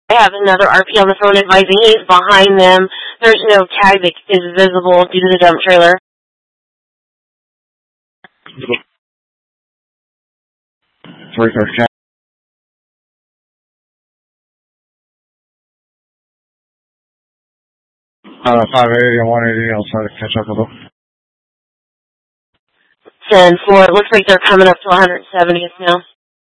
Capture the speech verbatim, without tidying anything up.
I have another R P on the phone advising he's behind them. There's no tag that is visible due to the dump trailer. Three thirty. Uh, five eighty and one eighty. I'll try to catch up with them. ten four. It looks like they're coming up to one hundred seventieth now.